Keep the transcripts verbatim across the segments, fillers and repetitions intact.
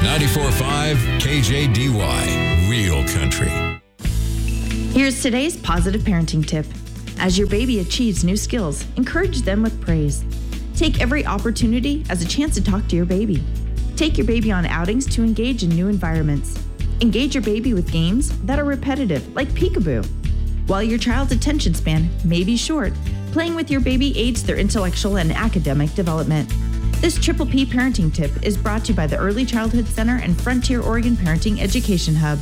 ninety-four point five K J D Y, Real Country. Here's today's positive parenting tip. As your baby achieves new skills, encourage them with praise. Take every opportunity as a chance to talk to your baby. Take your baby on outings to engage in new environments. Engage your baby with games that are repetitive, like peekaboo. While your child's attention span may be short, playing with your baby aids their intellectual and academic development. This Triple P parenting tip is brought to you by the Early Childhood Center and Frontier Oregon Parenting Education Hub.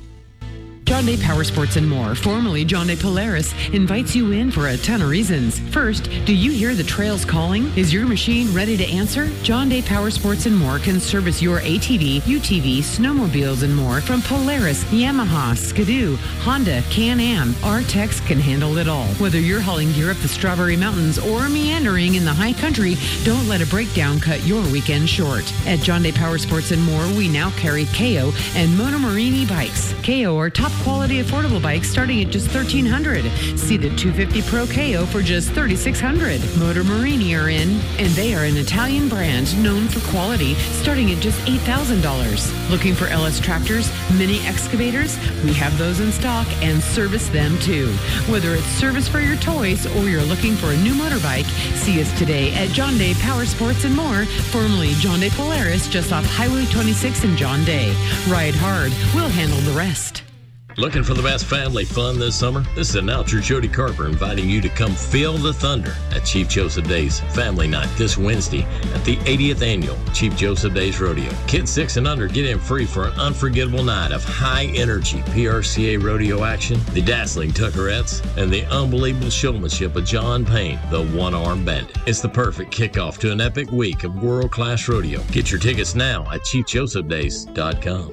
John Day Power Sports and More, formerly John Day Polaris, invites you in for a ton of reasons. First, do you hear the trails calling? Is your machine ready to answer? John Day Power Sports and More can service your A T V, U T V, snowmobiles, and more from Polaris, Yamaha, Skidoo, Honda, Can-Am. Our techs can handle it all. Whether you're hauling gear up the Strawberry Mountains or meandering in the high country, don't let a breakdown cut your weekend short. At John Day Power Sports and More, we now carry K O and Monomorini bikes. K O are top quality affordable bikes starting at just thirteen hundred dollars. See the two fifty Pro K O for just thirty-six hundred dollars. Motomorini are in, and they are an Italian brand known for quality starting at just eight thousand dollars. Looking for L S tractors, mini excavators? We have those in stock and service them too. Whether it's service for your toys or you're looking for a new motorbike, see us today at John Day Power Sports and More, formerly John Day Polaris, just off Highway twenty-six in John Day. Ride hard. We'll handle the rest. Looking for the best family fun this summer? This is announcer Jody Carper inviting you to come feel the thunder at Chief Joseph Day's Family Night this Wednesday at the eightieth Annual Chief Joseph Day's Rodeo. Kids six and under get in free for an unforgettable night of high-energy P R C A rodeo action, the dazzling Tuckerettes, and the unbelievable showmanship of John Payne, the one-armed bandit. It's the perfect kickoff to an epic week of world-class rodeo. Get your tickets now at chief joseph days dot com.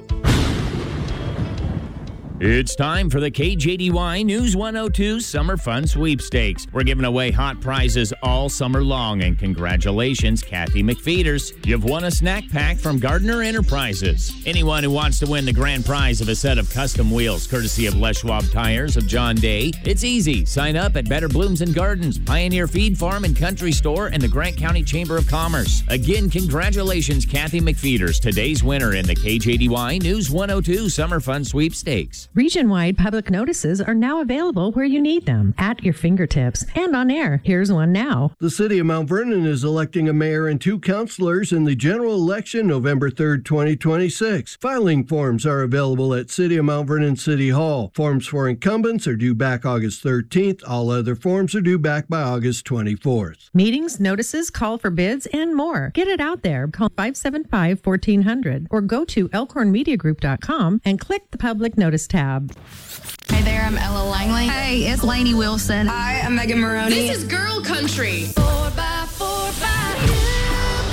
It's time for the K J D Y News one oh two Summer Fun Sweepstakes. We're giving away hot prizes all summer long, and congratulations, Kathy McFeeters. You've won a snack pack from Gardner Enterprises. Anyone who wants to win the grand prize of a set of custom wheels, courtesy of Les Schwab Tires of John Day, it's easy. Sign up at Better Blooms and Gardens, Pioneer Feed Farm and Country Store, and the Grant County Chamber of Commerce. Again, congratulations, Kathy McFeeters, today's winner in the K J D Y News one oh two Summer Fun Sweepstakes. Region-wide public notices are now available where you need them, at your fingertips, and on air. Here's one now. The City of Mount Vernon is electing a mayor and two councilors in the general election November third, twenty twenty-six. Filing forms are available at City of Mount Vernon City Hall. Forms for incumbents are due back August thirteenth. All other forms are due back by August twenty-fourth. Meetings, notices, call for bids, and more. Get it out there. Call five seven five, one four zero zero or go to elkhorn media group dot com and click the public notice tab. Hey there, I'm Ella Langley. Hey, it's Lainey Wilson. Hi, I'm Megan Maroney. This is Girl Country. Four by four by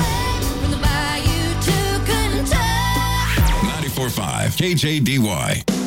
from the bayou to Kentucky. ninety-four point five K J D Y.